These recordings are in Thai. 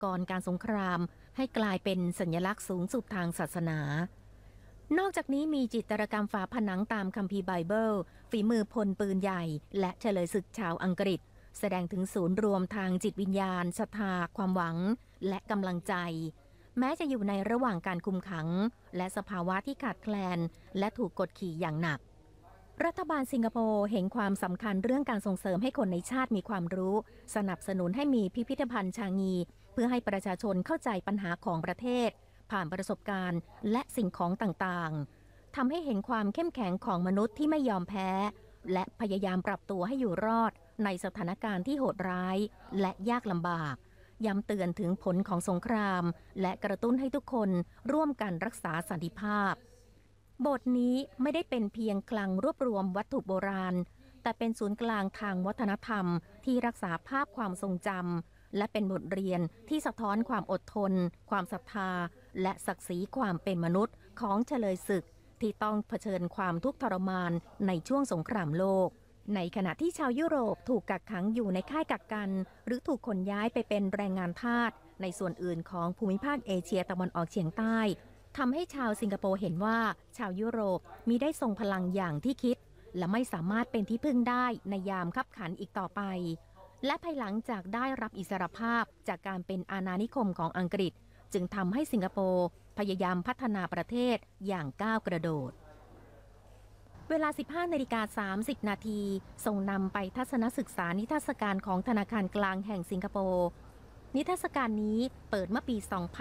ก่อนการสงครามให้กลายเป็นสัญลักษณ์สูงสุดทางศาสนา นอกจากนี้มีจิตรกรรมฝาผนังตามคัมภีร์ไบเบิลฝีมือพลปืนใหญ่และเฉลยศึกชาวอังกฤษแสดงถึงศูนย์รวมทางจิตวิญญาณศรัทธาความหวังและกำลังใจแม้จะอยู่ในระหว่างการคุมขังและสภาวะที่ขาดแคลนและถูกกดขี่อย่างหนักรัฐบาลสิงคโปร์เห็นความสำคัญเรื่องการส่งเสริมให้คนในชาติมีความรู้สนับสนุนให้มีพิพิธภัณฑ์ชางีเพื่อให้ประชาชนเข้าใจปัญหาของประเทศผ่านประสบการณ์และสิ่งของต่างๆทำให้เห็นความเข้มแข็งของมนุษย์ที่ไม่ยอมแพ้และพยายามปรับตัวให้อยู่รอดในสถานการณ์ที่โหดร้ายและยากลำบากย้ำเตือนถึงผลของสงครามและกระตุ้นให้ทุกคนร่วมกันรักษาสันติภาพโบสถ์นี้ไม่ได้เป็นเพียงคลังรวบรวมวัตถุโบราณแต่เป็นศูนย์กลางทางวัฒนธรรมที่รักษาภาพความทรงจำและเป็นบทเรียนที่สะท้อนความอดทนความศรัทธาและศักดิ์ศรีความเป็นมนุษย์ของเฉลยศึกที่ต้องเผชิญความทุกข์ทรมานในช่วงสงครามโลกในขณะที่ชาวยุโรปถูกกักขังอยู่ในค่ายกักกันหรือถูกขนย้ายไปเป็นแรงงานทาสในส่วนอื่นของภูมิภาคเอเชียตะวันออกเฉียงใต้ทำให้ชาวสิงคโปร์เห็นว่าชาวยุโรปมิได้ทรงพลังอย่างที่คิดและไม่สามารถเป็นที่พึ่งได้ในยามคับขันอีกต่อไปและภายหลังจากได้รับอิสรภาพจากการเป็นอาณานิคมของอังกฤษจึงทำให้สิงคโปร์พยายามพัฒนาประเทศอย่างก้าวกระโดดเวลา 15:30 น.ส่งนำไปทัศนศึกษานิทรรศการของธนาคารกลางแห่งสิงคโปร์นิทรรศการนี้เปิดเมื่อปี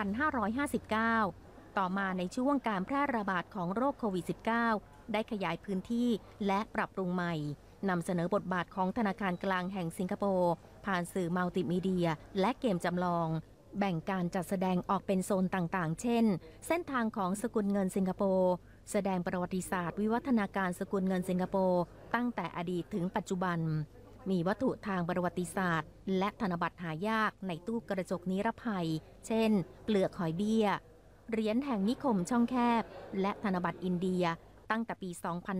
2559 ต่อมาในช่วงการแพร่ระบาดของโรคโควิด -19 ได้ขยายพื้นที่และปรับปรุงใหม่นำเสนอบทบาทของธนาคารกลางแห่งสิงคโปร์ผ่านสื่อมัลติมีเดียและเกมจำลองแบ่งการจัดแสดงออกเป็นโซนต่างๆเช่นเส้นทางของสกุลเงินสิงคโปร์แสดงประวัติศาสตร์วิวัฒนาการสกุลเงินสิงคโปร์ตั้งแต่อดีตถึงปัจจุบันมีวัตถุทางประวัติศาสตร์และธนบัตรหายากในตู้กระจกนิรภัยเช่นเปลือกหอยเบี้ยเหรียญแห่งนิคมช่องแคบและธนบัตรอินเดียตั้งแต่ปี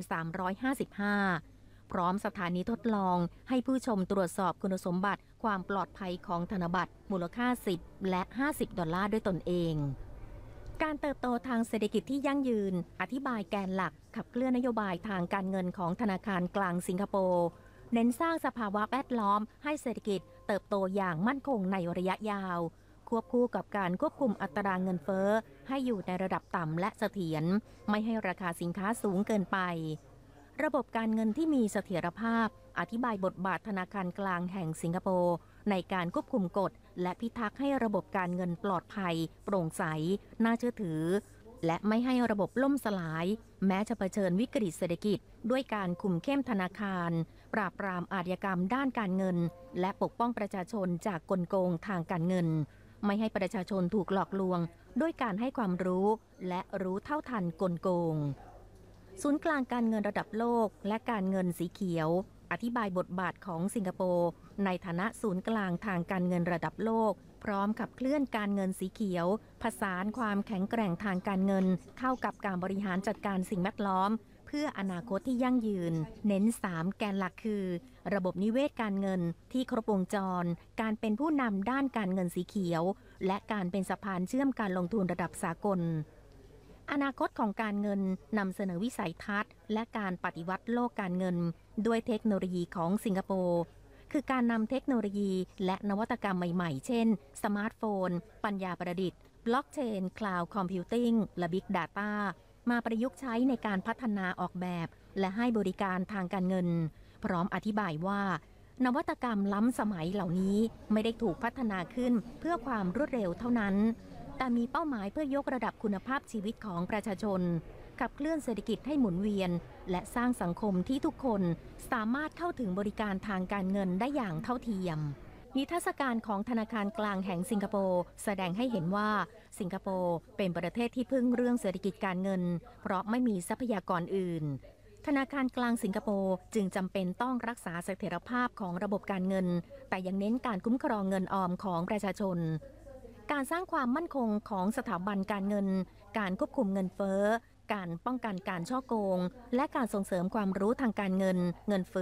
2355 พร้อมสถานีทดลองให้ผู้ชมตรวจสอบคุณสมบัติความปลอดภัยของธนบัตรมูลค่า10และ$50ด้วยตนเองการเติบโตทางเศรษฐกิจที่ยั่งยืนอธิบายแกนหลักขับเคลื่อนนโยบายทางการเงินของธนาคารกลางสิงคโปร์เน้นสร้างสภาวะแวดล้อมให้เศรษฐกิจเติบโตอย่างมั่นคงในระยะยาวควบคู่กับการควบคุมอัตราเงินเฟ้อให้อยู่ในระดับต่ำและเสถียรไม่ให้ราคาสินค้าสูงเกินไประบบการเงินที่มีเสถียรภาพอธิบายบทบาทธนาคารกลางแห่งสิงคโปร์ในการควบคุมกฎและพิทักษ์ให้ระบบการเงินปลอดภัยโปร่งใสน่าเชื่อถือและไม่ให้ระบบล่มสลายแม้จะเผชิญวิกฤตเศรษฐกิจด้วยการคุมเข้มธนาคารปราบปรามอาชญากรรมด้านการเงินและปกป้องประชาชนจากกลโกงทางการเงินไม่ให้ประชาชนถูกหลอกลวงด้วยการให้ความรู้และรู้เท่าทันกลโกงศูนย์กลางการเงินระดับโลกและการเงินสีเขียวอธิบายบทบาทของสิงคโปร์ในฐานะศูนย์กลางทางการเงินระดับโลกพร้อมขับเคลื่อนการเงินสีเขียวผสานความแข็งแกร่งทางการเงินเข้ากับการบริหารจัดการสิ่งแวดล้อมเพื่ออนาคตที่ยั่งยืนเน้น3แกนหลักคือระบบนิเวศการเงินที่ครบวงจรการเป็นผู้นำด้านการเงินสีเขียวและการเป็นสะพานเชื่อมการลงทุนระดับสากลอนาคตของการเงินนำเสนอวิสัยทัศน์และการปฏิวัติโลกการเงินด้วยเทคโนโลยีของสิงคโปร์คือการนำเทคโนโลยีและนวัตกรรมใหม่ๆเช่นสมาร์ทโฟนปัญญาประดิษฐ์บล็อกเชนคลาวด์คอมพิวติ้งและบิ๊กดาต้ามาประยุกต์ใช้ในการพัฒนาออกแบบและให้บริการทางการเงินพร้อมอธิบายว่านวัตกรรมล้ำสมัยเหล่านี้ไม่ได้ถูกพัฒนาขึ้นเพื่อความรวดเร็วเท่านั้นแต่มีเป้าหมายเพื่อยกระดับคุณภาพชีวิตของประชาชนขับเคลื่อนเศรษฐกิจให้หมุนเวียนและสร้างสังคมที่ทุกคนสามารถเข้าถึงบริการทางการเงินได้อย่างเท่าเทียมนิทรรศการของธนาคารกลางแห่งสิงคโปร์แสดงให้เห็นว่าสิงคโปร์เป็นประเทศที่พึ่งเรื่องเศรษฐกิจการเงินเพราะไม่มีทรัพยากรอื่นธนาคารกลางสิงคโปร์จึงจำเป็นต้องรักษาเสถียรภาพของระบบการเงินแต่ยังเน้นการคุ้มครองเงินออมของประชาชนการสร้างความมั่นคงของสถาบันการเงินการควบคุมเงินเฟ้อการป้องกันการฉ้อโกงและการส่งเสริมความรู้ทางการเงินเงินฝืด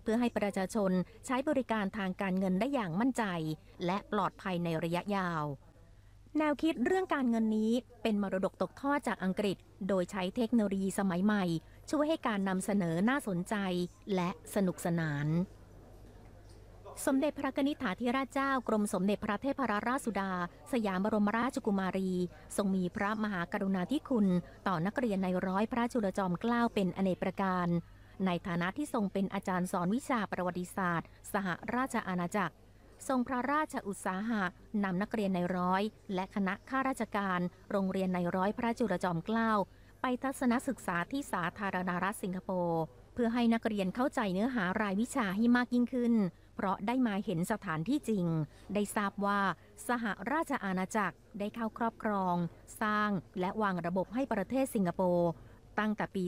เพื่อให้ประชาชนใช้บริการทางการเงินได้อย่างมั่นใจและปลอดภัยในระยะยาวแนวคิดเรื่องการเงินนี้เป็นมรดกตกทอดจากอังกฤษโดยใช้เทคโนโลยีสมัยใหม่ช่วยให้การนำเสนอน่าสนใจและสนุกสนานสมเด็จพระนิธิถาธิราชเจ้ากรมสมเด็จพระเทพรัตนราชสุดาสยามบรมราชกุมารีทรงมีพระมหากรุณาธิคุณต่อนักเรียนในร้อยพระจุลจอมเกล้าเป็นอเนกประการในฐานะที่ทรงเป็นอาจารย์สอนวิชาประวัติศาสตร์สหราชอาณาจักรทรงพระราชอุตสาหะนำนักเรียนในร้อยและคณะข้าราชการโรงเรียนในร้อยพระจุลจอมเกล้าไปทัศนศึกษาที่สาธารณรัฐสิงคโปร์เพื่อให้นักเรียนเข้าใจเนื้อหารายวิชาให้มากยิ่งขึ้นเพราะได้มาเห็นสถานที่จริงได้ทราบว่าสหราชอาณาจักรได้เข้าครอบครองสร้างและวางระบบให้ประเทศสิงคโปร์ตั้งแต่ปี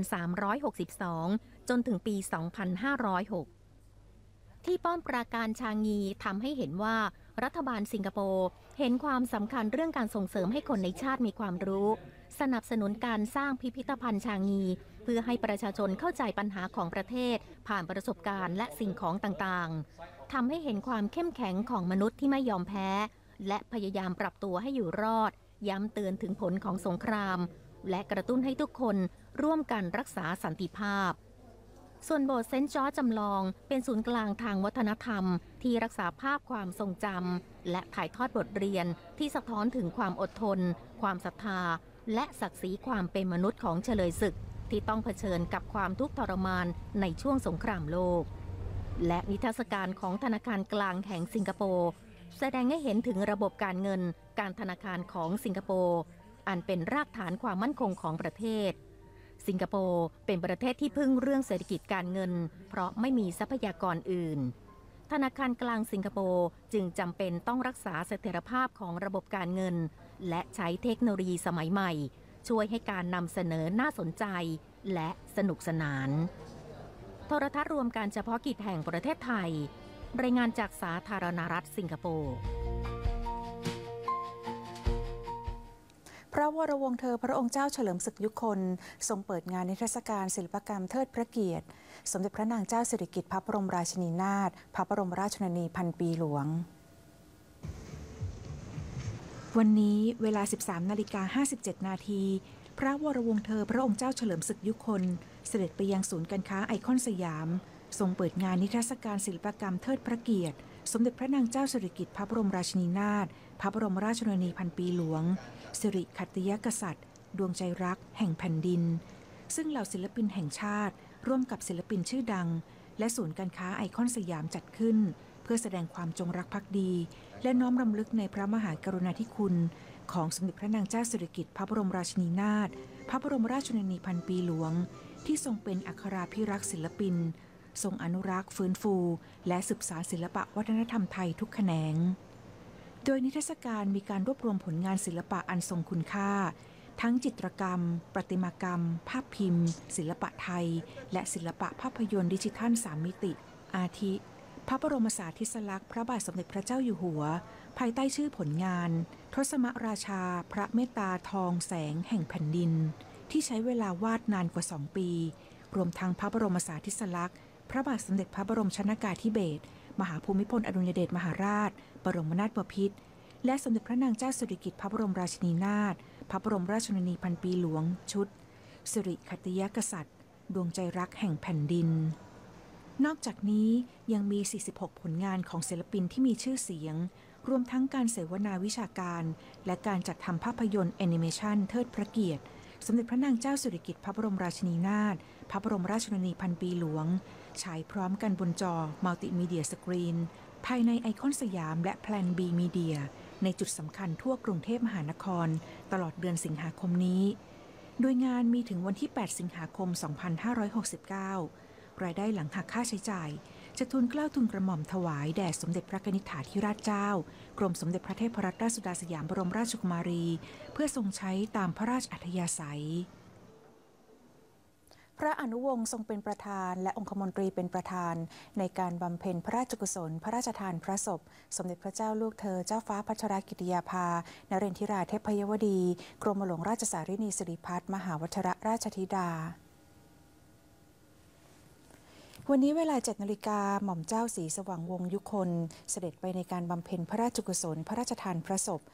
2362 จนถึงปี 2506 ที่ป้อมปราการชางงีทำให้เห็นว่ารัฐบาลสิงคโปร์เห็นความสำคัญเรื่องการส่งเสริมให้คนในชาติมีความรู้สนับสนุนการสร้างพิพิธภัณฑ์ชางงีเพื่อให้ประชาชนเข้าใจปัญหาของประเทศผ่านประสบการณ์และสิ่งของต่างๆทำให้เห็นความเข้มแข็งของมนุษย์ที่ไม่ยอมแพ้และพยายามปรับตัวให้อยู่รอดย้ำเตือนถึงผลของสงครามและกระตุ้นให้ทุกคนร่วมกันรักษาสันติภาพส่วนโบสถ์เซนต์จอร์จจำลองเป็นศูนย์กลางทางวัฒนธรรมที่รักษาภาพความทรงจำและถ่ายทอดบทเรียนที่สะท้อนถึงความอดทนความศรัทธาและศักดิ์ศรีความเป็นมนุษย์ของเฉลยศึกที่ต้องเผชิญกับความทุกข์ทรมานในช่วงสงครามโลกและนิทรรศการของธนาคารกลางแห่งสิงคโปร์แสดงให้เห็นถึงระบบการเงินการธนาคารของสิงคโปร์อันเป็นรากฐานความมั่นคงของประเทศสิงคโปร์เป็นประเทศที่พึ่งเรื่องเศรษฐกิจการเงินเพราะไม่มีทรัพยากรอื่นธนาคารกลางสิงคโปร์จึงจำเป็นต้องรักษาเสถียรภาพของระบบการเงินและใช้เทคโนโลยีสมัยใหม่ช่วยให้การนำเสนอน่าสนใจและสนุกสนานโทรทัศน์รวมการเฉพาะกิจแห่งประเทศไทยรายงานจากสาธารณรัฐสิงคโปร์พระวรวงศ์เธอพระองค์เจ้าเฉลิมศึกยุคลทรงเปิดงานนิทรรศการศิลปกรรมเทิดพระเกียรติสมเด็จพระนางเจ้าสิริกิติ์พระบรมราชินีนาถพระบรมราชชนนีพันปีหลวงวันนี้เวลา 13:57 นาทีพระวรวงศ์เธอพระองค์เจ้าเฉลิมศึกยุคลเสด็จไปยังศูนย์การค้าไอคอนสยามทรงเปิดงานนิทรรศการศิลปกรรมเทิดพระเกียรติสมเด็จพระนางเจ้าสิริกิติ์พระบรมราชินีนาถพระบรมราชชนนีพันปีหลวงสิริขัตติยกษัตริย์ดวงใจรักแห่งแผ่นดินซึ่งเหล่าศิลปินแห่งชาติร่วมกับศิลปินชื่อดังและศูนย์การค้าไอคอนสยามจัดขึ้นเพื่อแสดงความจงรักภักดีและน้อมรำลึกในพระมหากรุณาธิคุณของสมเด็จพระนางเจ้าสิริกิติ์พระบรมราชินีนาถพระบรมราชชนนีพันปีหลวงที่ทรงเป็นอัคราภิรักษ์ศิลปินทรงอนุรักษ์ฟื้นฟูและสืบสานศิลปะวัฒนธรรมไทยทุกแขนงโดยนิทรรศการมีการรวบรวมผลงานศิลปะอันทรงคุณค่าทั้งจิตรกรรมประติมากรรมภาพพิมพ์ศิลปะไทยและศิลปะภาพยนตร์ดิจิทัล3มิติอาทิพระบรมสารีริลักษณ์พระบาทสมเด็จพระเจ้าอยู่หัวภายใต้ชื่อผลงานทศมราชาพระเมตตาทองแสงแห่งแผ่นดินที่ใช้เวลาวาดนานกว่า2 ปีรวมทั้งพระบรมสารีริลักษณ์พระบาทสมเด็จพระบรมชนกาธิเบศรมหาภูมิพลอดุลยเดชมหาราชบรมนาถบพิตรและสมเด็จพระนางเจ้าสิริกิติ์พระบรมราชินีนาถพระบรมราชชนนีพันปีหลวงชุดสิริขัตติยกษัตริย์ดวงใจรักแห่งแผ่นดินนอกจากนี้ยังมี46ผลงานของศิลปินที่มีชื่อเสียงรวมทั้งการเสวนาวิชาการและการจัดทำภาพยนตร์แอนิเมชันเทิดพระเกียรติสมเด็จพระนางเจ้าสิริกิติ์พระบรมราชินีนาถพระบรมราชชนนีพันปีหลวงฉายพร้อมกันบนจอมัลติมีเดียสกรีนภายในไอคอนสยามและแพลนบีมีเดียในจุดสำคัญทั่วกรุงเทพมหานครตลอดเดือนสิงหาคมนี้โดยงานมีถึงวันที่8สิงหาคม2569รายได้หลังหักค่าใช้จ่ายจะทุนเกล้าทุนกระหม่อมถวายแด่สมเด็จพระนิธิถาธิราชเจ้ากรมสมเด็จพระเทพรัตนราชสุดาสยามบรมราชกุมารีเพื่อทรงใช้ตามพระราชอัธยาศัยพระอนุวงศ์ทรงเป็นประธานและองคมนตรีเป็นประธานในการบำเพ็ญพระราชกุศลพระราชทานพระศพสมเด็จพระเจ้าลูกเธอเจ้าฟ้าพัชรกิติยาภานเรนทิราเทพยวดีกรมหลวงราชสารินีสิริพัฒน์มหาวชิรราชธิดาวันนี้เวลา 7 นาฬิกาหม่อมเจ้าศรีสว่างวงศ์ยุคนเสด็จไปในการบำเพ็ญพระราชกุศลพระราชทานพระศพ